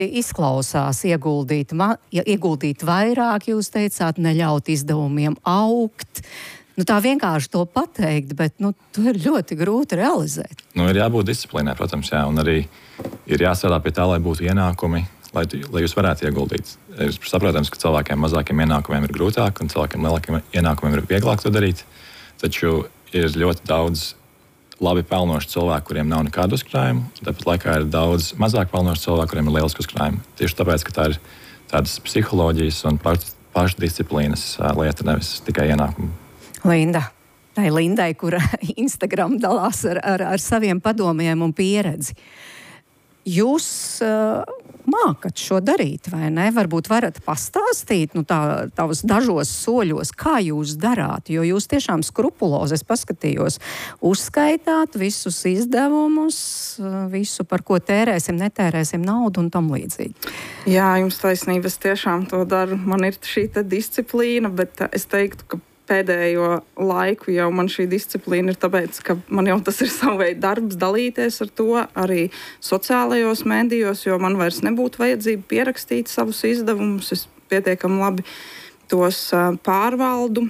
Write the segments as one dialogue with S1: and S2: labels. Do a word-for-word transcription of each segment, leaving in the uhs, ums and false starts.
S1: izklausās ieguldīt, ma, ieguldīt vairāk, jūs teicāt, neļaut izdevumiem augt. Nu, tā vienkārši to pateikt, bet nu, to ir ļoti grūti realizēt.
S2: Nu, ir jābūt disciplīnai, protams, jā, un arī ir jāstrādā pie tā, lai būtu ienākumi, lai, lai jūs varētu ieguldīt. Ir saprotams, ka cilvēkiem mazākiem ienākumiem ir grūtāk, un cilvēkiem lielākiem ienākumiem ir vieglāk to darīt, taču ir ļoti daudz labi pelnošu cilvēku, kuriem nav nekādu uzkrājumu, un tāpat laikā ir daudz mazāk pelnošu cilvēku, kuriem ir lieliski uzkrājumi. Tieši tāpēc, ka tā ir tādas psiholoģijas un paš, pašdisciplīnas lieta, nevis tikai ienākumu.
S1: Linda, tai Lindai, kura Instagram dalās ar, ar, ar saviem padomiem un pieredzi. Jūs uh, mākat šo darīt, vai ne? Varbūt varat pastāstīt, nu tā, tavus dažos soļos, kā jūs darāt, jo jūs tiešām skrupulozi, es paskatījos, uzskaitāt visus izdevumus, visu, par ko tērēsim, netērēsim naudu un tam līdzīgi.
S3: Jā, jums taisnība, es tiešām to daru. Man ir šī te disciplīna, bet es teiktu, ka pēdējo laiku jau man šī disciplīna ir tāpēc, ka man jau tas ir savu veidu darbs dalīties ar to arī sociālajos mēdījos, jo man vairs nebūtu vajadzība pierakstīt savus izdevumus. Es pietiekami labi tos uh, pārvaldu,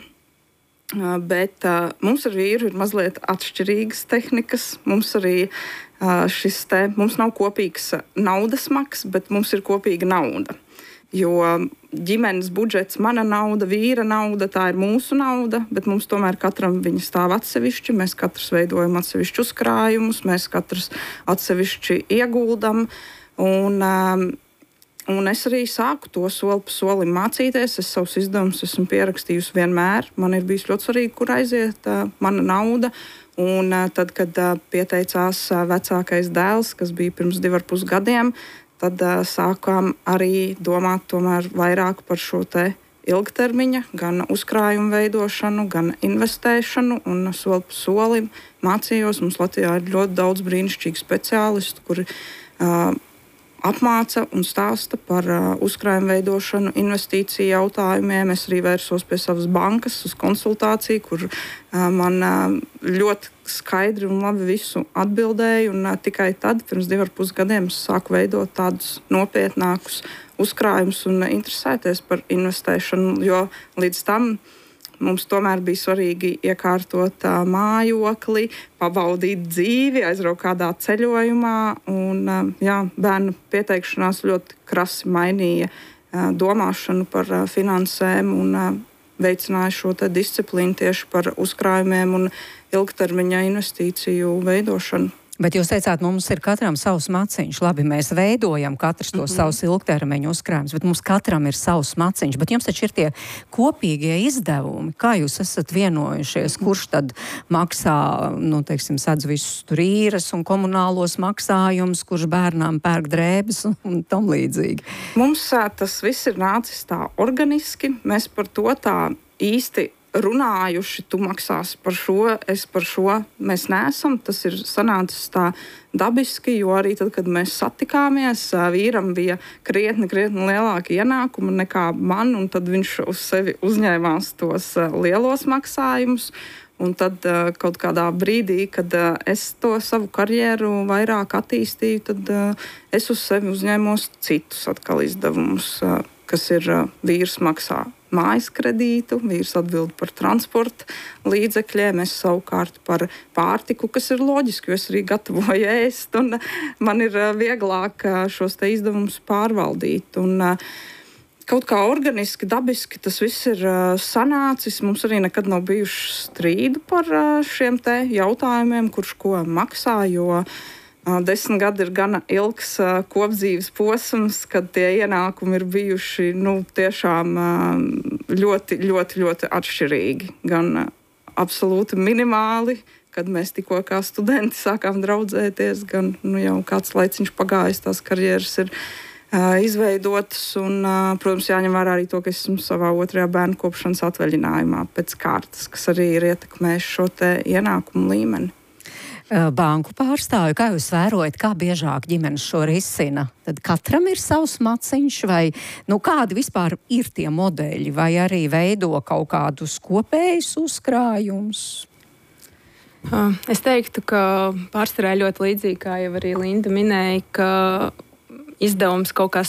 S3: uh, bet uh, mums ar vīru ir mazliet atšķirīgas tehnikas. Mums arī uh, šis te, mums nav kopīgs naudas maks, bet mums ir kopīga nauda. Jo ģimenes budžets, mana nauda, vīra nauda, tā ir mūsu nauda, bet mums tomēr katram viņa stāv atsevišķi. Mēs katrs veidojam atsevišķus uzkrājumus, mēs katrs atsevišķi ieguldam. Un, um, un es arī sāku to soli pa solim mācīties. Es savus izdevumus esmu pierakstījusi vienmēr. Man ir bijis ļoti svarīgi, kur aiziet uh, mana nauda. Un uh, tad, kad uh, pieteicās uh, vecākais dēls, kas bija pirms divar pus gadiem, tad uh, sākām arī domāt tomēr vairāk par šo te ilgtermiņa, gan uzkrājumu veidošanu, gan investēšanu, un soli pa solim mācījos. Mums Latvijā ir ļoti daudz brīnišķīgu speciālistu, kuri uh, apmāca un stāsta par uh, uzkrājumu veidošanu, investīciju jautājumiem. Es arī vērsos pie savas bankas uz konsultāciju, kur uh, man uh, ļoti skaidri un labi visu atbildēja. Un, uh, tikai tad, pirms divar pus gadiem, es sāku veidot tādus nopietnākus uzkrājumus un uh, interesēties par investēšanu, jo līdz tam mums tomēr bija svarīgi iekārtot uh, mājokli, pabaudīt dzīvi, aizbraukt kādā ceļojumā. Un, uh, jā, bērnu pieteikšanās ļoti krasi mainīja uh, domāšanu par uh, finansēm un uh, veicināja šo te disciplīnu tieši par uzkrājumiem un ilgtermiņa investīciju veidošanu.
S1: Bet jūs teicāt, mums ir katram savs maciņš. Labi, mēs veidojam katrs to mm-hmm. savus ilgtermiņu uzkrājumus, bet mums katram ir savs maciņš. Bet jums taču ir tie kopīgie izdevumi. Kā jūs esat vienojušies? Kurš tad maksā, nu, teiksim, sadz visus tur īres un komunālos maksājumus, kurš bērnām pērk drēbes un tam līdzīgi?
S3: Mums tas viss ir nācis tā organiski. Mēs par to tā īsti runājuši, tu maksās par šo, es par šo. Mēs neesam, tas ir sanācis tā dabiski, jo arī tad, kad mēs satikāmies, vīram bija krietni, krietni lielāki ienākumi nekā man, un tad viņš uz sevi uzņēmās tos lielos maksājumus. Un tad kaut kādā brīdī, kad es to savu karjeru vairāk attīstīju, tad es uz sevi uzņēmos citus atkal izdevumus, kas ir vīrs maksā mājas kredītu, vīrs atbild par transporta līdzekļiem, es savukārt par pārtiku, kas ir loģiski, jo es arī gatavoju ēst, un man ir vieglāk šos te izdevumus pārvaldīt. Un kaut kā organiski, dabiski tas viss ir sanācis. Mums arī nekad nav bijuši strīdu par šiem te jautājumiem, kurš ko maksā, jo desmit gadi ir gana ilgs uh, kopdzīves posms, kad tie ienākumi ir bijuši nu, tiešām uh, ļoti, ļoti, ļoti atšķirīgi. Gan uh, absolūti minimāli, kad mēs tikko kā studenti sākām draudzēties, gan nu, jau kāds laiciņš pagājis, tās karjeras ir uh, izveidotas. Un, uh, protams, jāņem vērā arī to, ka esmu savā otrajā bērnu kopšanas atvaļinājumā pēc kārtas, kas arī ir ietekmējis šo te ienākumu līmeni.
S1: Banku pārstāvju, kā jūs vērojat, kā biežāk ģimenes šo risina? Tad katram ir savs maciņš, vai nu, kādi vispār ir tie modeļi, vai arī veido kaut kādus kopējus uzkrājumus?
S4: Es teiktu, ka pārsvarā ļoti līdzīgi, kā jau arī Linda minēja, ka izdevums kaut kā